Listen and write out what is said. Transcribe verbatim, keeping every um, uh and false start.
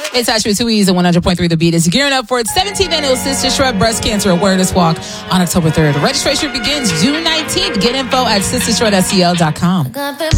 It's Ashley Tooies and one hundred point three The Beat is gearing up for its seventeenth annual Sister Shrub Breast Cancer Awareness Walk on October third. Registration begins June nineteenth. Get info at sister shred s c l dot com.